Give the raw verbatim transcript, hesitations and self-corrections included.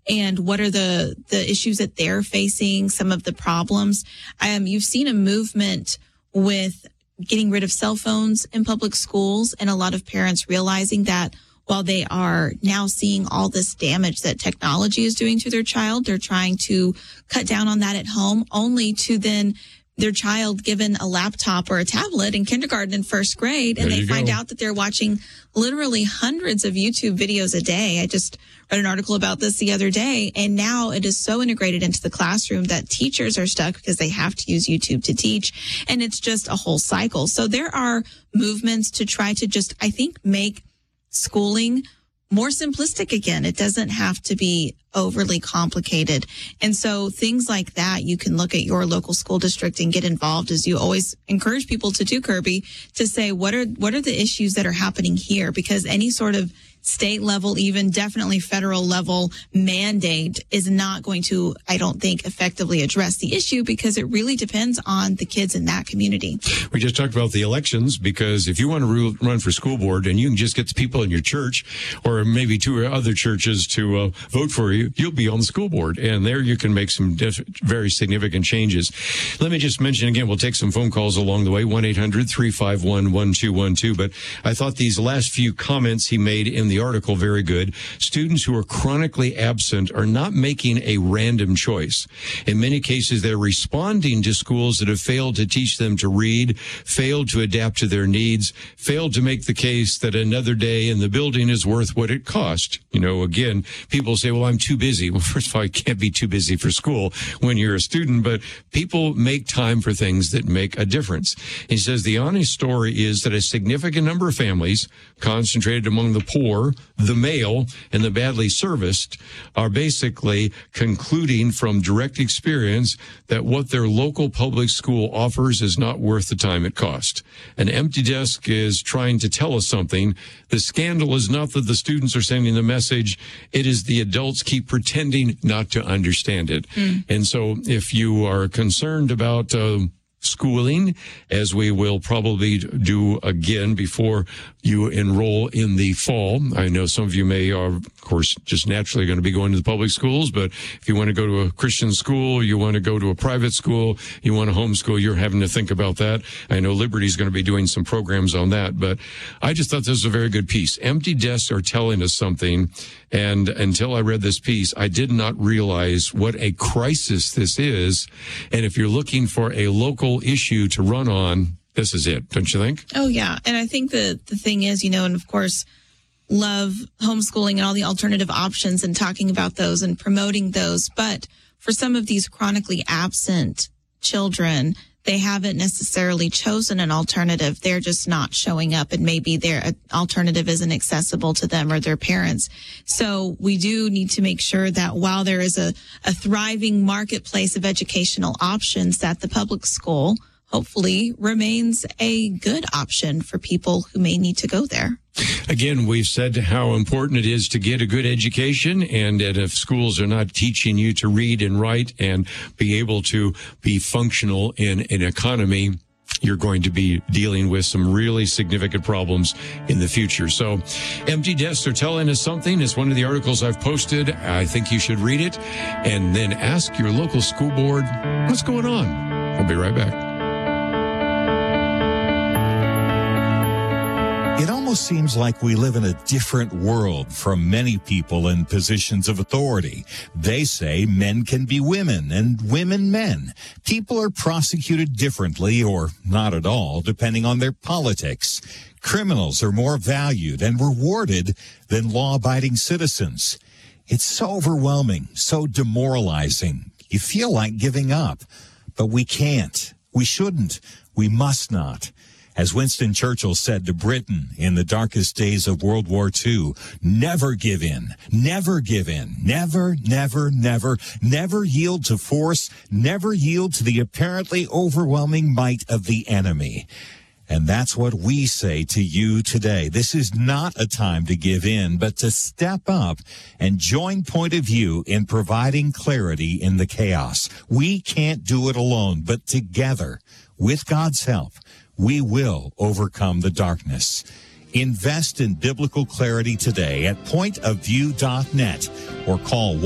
and what are the, the issues that they're facing, some of the problems. Um, you've seen a movement with getting rid of cell phones in public schools, and a lot of parents realizing that while they are now seeing all this damage that technology is doing to their child, they're trying to cut down on that at home, only to then their child given a laptop or a tablet in kindergarten and first grade, and they find out that they're watching literally hundreds of YouTube videos a day. I just read an article about this the other day, and now it is so integrated into the classroom that teachers are stuck because they have to use YouTube to teach, and it's just a whole cycle. So there are movements to try to just, I think, make schooling more simplistic again. It doesn't have to be overly complicated. And so things like that, you can look at your local school district and get involved, as you always encourage people to do, Kirby, to say, what are, what are the issues that are happening here? Because any sort of state level, even definitely federal level mandate is not going to, I don't think, effectively address the issue, because it really depends on the kids in that community. We just talked about the elections, because if you want to run for school board and you can just get the people in your church or maybe two other churches to uh, vote for you, you'll be on the school board. And there you can make some diff- very significant changes. Let me just mention again, we'll take some phone calls along the way, one eight hundred three five one one two one two. But I thought these last few comments he made in the article very good. Students who are chronically absent are not making a random choice. In many cases, they're responding to schools that have failed to teach them to read, failed to adapt to their needs, failed to make the case that another day in the building is worth what it cost. You know, again, people say, well, I'm too busy. Well, first of all, you can't be too busy for school when you're a student, but people make time for things that make a difference. He says the honest story is that a significant number of families concentrated among the poor, the male, and the badly serviced are basically concluding from direct experience that what their local public school offers is not worth the time it costs. An empty desk is trying to tell us something. The scandal is not that the students are sending the message. It is the adults keep pretending not to understand it. Mm. And so if you are concerned about uh, schooling, as we will probably do again before you enroll in the fall. I know some of you may are, of course, just naturally going to be going to the public schools, but if you want to go to a Christian school, you want to go to a private school, you want to homeschool, you're having to think about that. I know Liberty's going to be doing some programs on that, but I just thought this was a very good piece. Empty desks are telling us something, and until I read this piece, I did not realize what a crisis this is. And if you're looking for a local issue to run on, this is it, don't you think? Oh, yeah. And I think the, the thing is, you know, and of course, love homeschooling and all the alternative options and talking about those and promoting those. But for some of these chronically absent children, they haven't necessarily chosen an alternative. They're just not showing up, and maybe their alternative isn't accessible to them or their parents. So we do need to make sure that while there is a, a thriving marketplace of educational options, that the public school hopefully remains a good option for people who may need to go there. Again, we've said how important it is to get a good education, and that if schools are not teaching you to read and write and be able to be functional in an economy, you're going to be dealing with some really significant problems in the future. So empty desks are telling us something. It's one of the articles I've posted. I think you should read it and then ask your local school board, what's going on? We'll be right back. It almost seems like we live in a different world from many people in positions of authority. They say men can be women and women men. People are prosecuted differently or not at all, depending on their politics. Criminals are more valued and rewarded than law-abiding citizens. It's so overwhelming, so demoralizing. You feel like giving up, but we can't. We shouldn't. We must not. As Winston Churchill said to Britain in the darkest days of World War Two, never give in, never give in, never, never, never, never yield to force, never yield to the apparently overwhelming might of the enemy. And that's what we say to you today. This is not a time to give in, but to step up and join Point of View in providing clarity in the chaos. We can't do it alone, but together, with God's help, we will overcome the darkness. Invest in biblical clarity today at point of view dot net or call